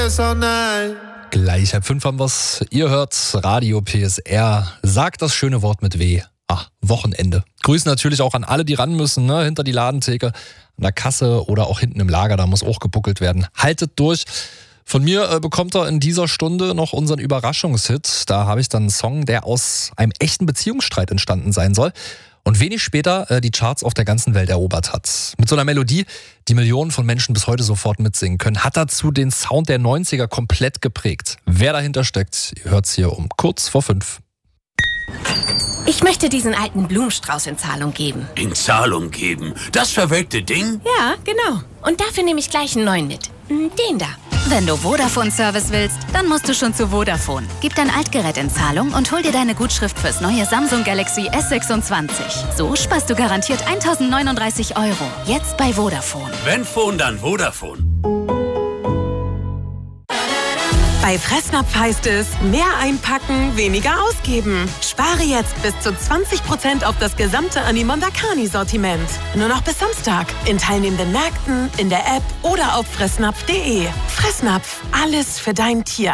Gleich 5:30 haben wir's. Ihr hört Radio PSR. Sagt das schöne Wort mit W. Wochenende. Grüßen natürlich auch an alle, die ran müssen, ne? Hinter die Ladentheke, an der Kasse oder auch hinten im Lager. Da muss auch gebuckelt werden. Haltet durch. Von mir bekommt er in dieser Stunde noch unseren Überraschungshit. Da habe ich dann einen Song, der aus einem echten Beziehungsstreit entstanden sein soll. Und wenig später die Charts auf der ganzen Welt erobert hat. Mit so einer Melodie, die Millionen von Menschen bis heute sofort mitsingen können, hat dazu den Sound der 90er komplett geprägt. Wer dahinter steckt, ihr hört's hier um kurz vor 5. Ich möchte diesen alten Blumenstrauß in Zahlung geben. In Zahlung geben? Das verwelkte Ding? Ja, genau. Und dafür nehme ich gleich einen neuen mit. Den da. Wenn du Vodafone-Service willst, dann musst du schon zu Vodafone. Gib dein Altgerät in Zahlung und hol dir deine Gutschrift fürs neue Samsung Galaxy S26. So sparst du garantiert 1.039 €. Jetzt bei Vodafone. Wenn Phone, dann Vodafone. Bei Fressnapf heißt es, mehr einpacken, weniger ausgeben. Spare jetzt bis zu 20% auf das gesamte Animondakani-Sortiment. Nur noch bis Samstag. In teilnehmenden Märkten, in der App oder auf fressnapf.de. Fressnapf, alles für dein Tier.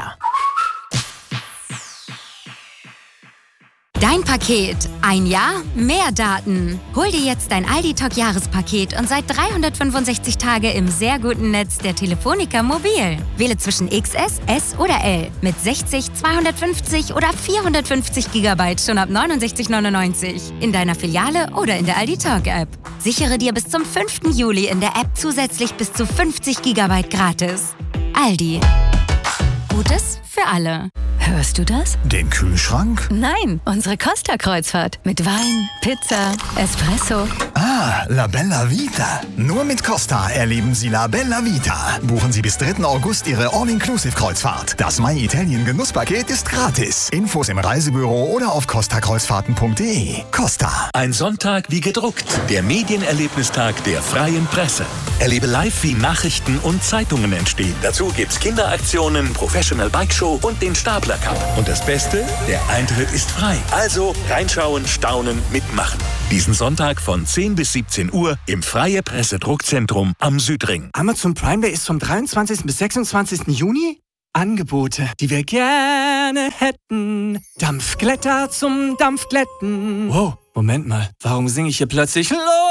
Dein Paket. Ein Jahr, mehr Daten. Hol dir jetzt dein Aldi-Talk-Jahrespaket und seit 365 Tage im sehr guten Netz der Telefonica Mobil. Wähle zwischen XS, S oder L mit 60, 250 oder 450 GB schon ab 69,99 in deiner Filiale oder in der Aldi-Talk-App. Sichere dir bis zum 5. Juli in der App zusätzlich bis zu 50 GB gratis. Aldi. Gutes für alle. Hörst du das? Den Kühlschrank? Nein, unsere Costa-Kreuzfahrt. Mit Wein, Pizza, Espresso. Ah, La Bella Vita. Nur mit Costa erleben Sie La Bella Vita. Buchen Sie bis 3. August Ihre All-Inclusive-Kreuzfahrt. Das My Italien Genusspaket ist gratis. Infos im Reisebüro oder auf costakreuzfahrten.de. Costa. Ein Sonntag wie gedruckt. Der Medienerlebnistag der Freien Presse. Erlebe live, wie Nachrichten und Zeitungen entstehen. Dazu gibt's Kinderaktionen, Professional Bike Show und den Stapler Cup. Und das Beste? Der Eintritt ist frei. Also reinschauen, staunen, mitmachen. Diesen Sonntag von 10 bis 17 Uhr im Freie Presse Druckzentrum am Südring. Amazon Prime Day ist vom 23. bis 26. Juni. Angebote, die wir gerne hätten. Dampfglätter zum Dampfglätten. Wow, Moment mal. Warum singe ich hier plötzlich Los?